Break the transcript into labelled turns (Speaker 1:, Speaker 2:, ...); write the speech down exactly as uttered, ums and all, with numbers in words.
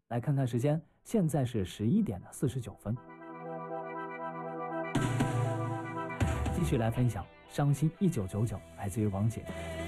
Speaker 1: 来看看时间，现在是十一点的四十九分。继续来分享《伤心一九九九》，来自于王姐。